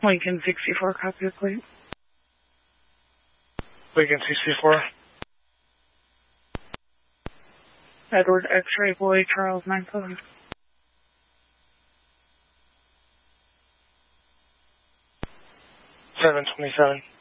Lincoln 64, copy the plate. Lincoln 64. Edward X-ray boy, Charles 97. 727.